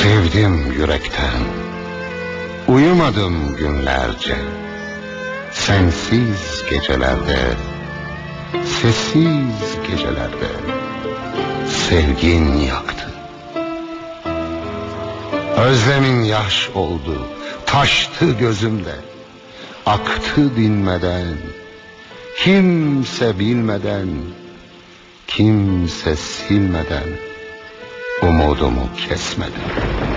Sevdim yürekten, uyumadım günlerce. Sensiz gecelerde, sessiz gecelerde sevgin yaktı. Özlemin yaş oldu, taştı gözümde, aktı dinmeden, kimse bilmeden, kimse silmeden, umudumu kesmeden.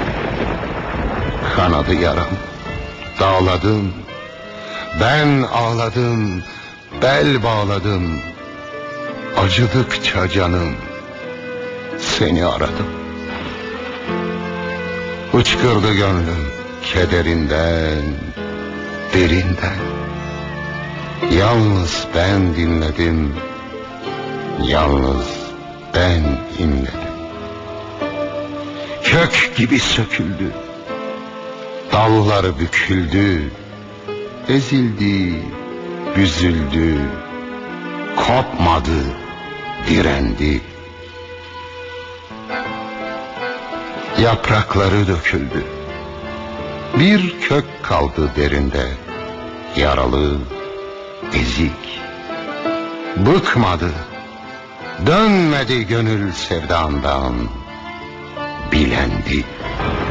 Kanadı yaram, dağladım, ben ağladım, bel bağladım. Acıdıkça canım, seni aradım. Uçkırdı gönlüm kederinden, derinden. Yalnız ben dinledim, yalnız ben inledim. Kök gibi söküldü, dalları büküldü, ezildi, büzüldü, kopmadı, direndi. Yaprakları döküldü, bir kök kaldı derinde, yaralı, ezik. Bıkmadı, dönmedi gönül sevdandan, bilendi.